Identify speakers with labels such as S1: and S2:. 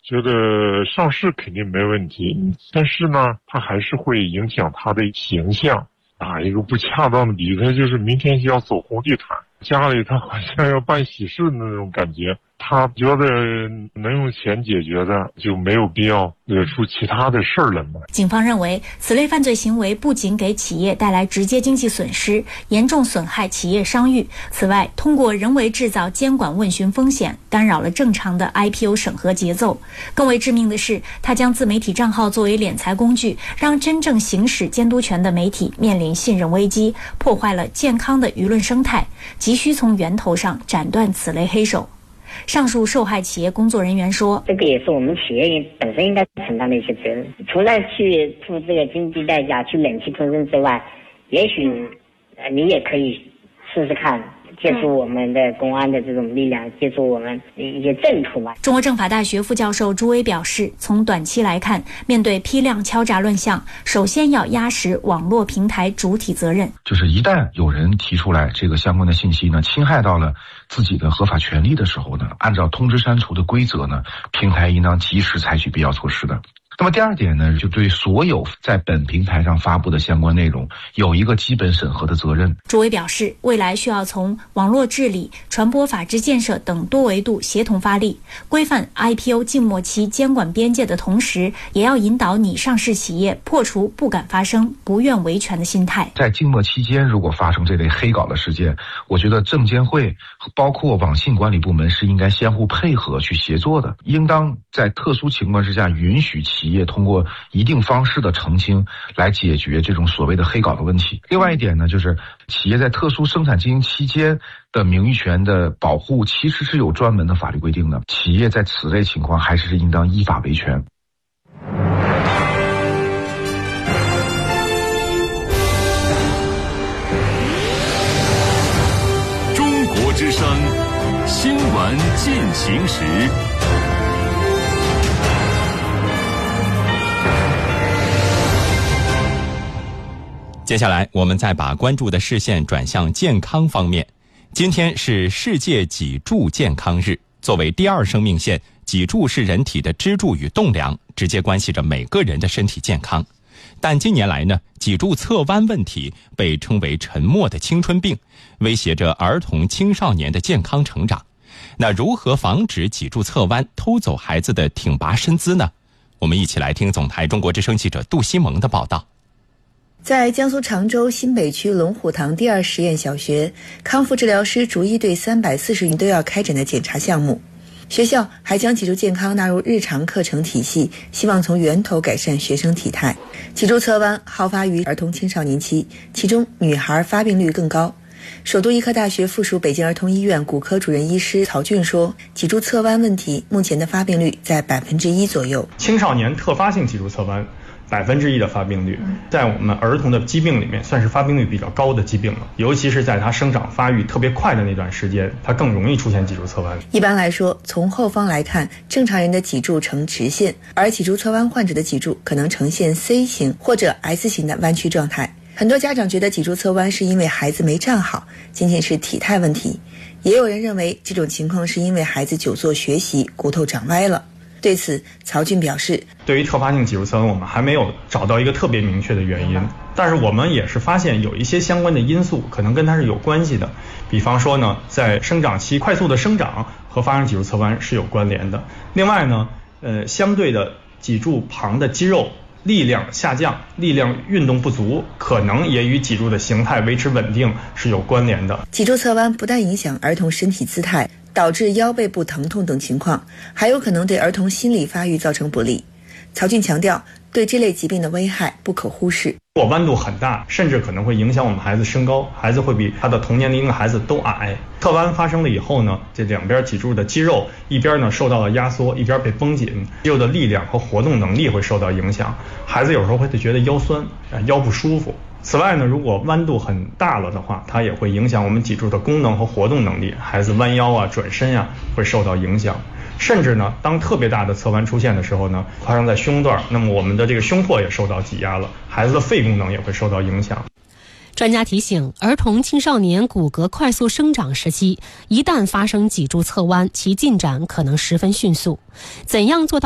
S1: 觉得上市肯定没问题，但是呢，它还是会影响他的形象。打一个不恰当的比喻，他就是明天就要走红地毯，家里他好像要办喜事的那种感觉。他觉得能用钱解决的，就没有必要惹出其他的事儿来嘛。
S2: 警方认为，此类犯罪行为不仅给企业带来直接经济损失，严重损害企业商誉。此外，通过人为制造监管问询风险，干扰了正常的 IPO 审核节奏。更为致命的是，他将自媒体账号作为敛财工具，让真正行使监督权的媒体面临信任危机，破坏了健康的舆论生态，急需从源头上斩断此类黑手。上述受害企业工作人员说，
S3: 这个也是我们企业本身应该承担的一些责任，除了去付这个经济代价去忍气吞声之外，也许你也可以试试看，借助我们的公安的这种力量，借助我们一些政途嘛。
S2: 中国政法大学副教授朱威表示，从短期来看，面对批量敲诈乱象，首先要压实网络平台主体责任。
S4: 就是一旦有人提出来这个相关的信息呢，侵害到了自己的合法权利的时候呢，按照通知删除的规则呢，平台应当及时采取必要措施的。那么第二点呢，就对所有在本平台上发布的相关内容有一个基本审核的责任。
S2: 朱威表示，未来需要从网络治理、传播法治建设等多维度协同发力，规范 IPO 静默期监管边界的同时，也要引导拟上市企业破除不敢发声、不愿维权的心态。
S4: 在静默期间，如果发生这类黑稿的事件，我觉得证监会包括网信管理部门是应该相互配合去协作的，应当在特殊情况之下允许企业通过一定方式的澄清来解决这种所谓的黑稿的问题。另外一点呢，就是企业在特殊生产经营期间的名誉权的保护其实是有专门的法律规定的，企业在此类情况还是应当依法维权。
S5: 中国之声新闻进行时。接下来我们再把关注的视线转向健康方面。今天是世界脊柱健康日，作为第二生命线，脊柱是人体的支柱与栋梁，直接关系着每个人的身体健康。但近年来呢，脊柱侧弯问题被称为沉默的青春病，威胁着儿童青少年的健康成长。那如何防止脊柱侧弯偷走孩子的挺拔身姿呢？我们一起来听总台中国之声记者杜西蒙的报道。
S6: 在江苏常州新北区龙虎堂第二实验小学，康复治疗师逐一对340人都要开展的检查项目。学校还将脊柱健康纳入日常课程体系，希望从源头改善学生体态。脊柱侧弯好发于儿童青少年期，其中女孩发病率更高。首都医科大学附属北京儿童医院骨科主任医师曹俊说，脊柱侧弯问题目前的发病率在1%左右。
S7: 青少年特发性脊柱侧弯1%的发病率，在我们儿童的疾病里面算是发病率比较高的疾病了，尤其是在它生长发育特别快的那段时间，它更容易出现脊柱侧弯。
S6: 一般来说，从后方来看，正常人的脊柱呈直线，而脊柱侧弯患者的脊柱可能呈现 C 型或者 S 型的弯曲状态。很多家长觉得脊柱侧弯是因为孩子没站好，仅仅是体态问题，也有人认为这种情况是因为孩子久坐学习，骨头长歪了。对此，曹俊表示，
S7: 对于特发性脊柱侧弯，我们还没有找到一个特别明确的原因，但是我们也是发现有一些相关的因素可能跟它是有关系的。比方说呢，在生长期快速的生长和发生脊柱侧弯是有关联的。另外呢，相对的脊柱旁的肌肉力量下降，力量运动不足，可能也与脊柱的形态维持稳定是有关联的。
S6: 脊柱侧弯不但影响儿童身体姿态，导致腰背部疼痛等情况，还有可能对儿童心理发育造成不利。曹俊强调，对这类疾病的危害不可忽视。
S7: 如果弯度很大，甚至可能会影响我们孩子身高，孩子会比他的同年龄的孩子都矮。侧弯发生了以后呢，这两边脊柱的肌肉一边呢受到了压缩，一边被绷紧，肌肉的力量和活动能力会受到影响，孩子有时候会觉得腰酸，腰不舒服。此外呢，如果弯度很大了的话，它也会影响我们脊柱的功能和活动能力，孩子弯腰啊、转身啊会受到影响。甚至呢，当特别大的侧弯出现的时候呢，发生在胸段，那么我们的这个胸廓也受到挤压了，孩子的肺功能也会受到影响。
S8: 专家提醒，儿童青少年骨骼快速生长时期，一旦发生脊柱侧弯，其进展可能十分迅速。怎样做到